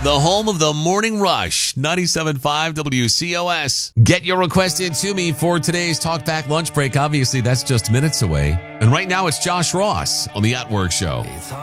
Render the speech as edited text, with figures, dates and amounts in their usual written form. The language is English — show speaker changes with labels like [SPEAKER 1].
[SPEAKER 1] The home of the Morning Rush, 97.5 WCOS. Get your request in to me for today's Talkback Lunch Break. Obviously, that's just minutes away. And right now, it's Josh Ross on the At Work Show.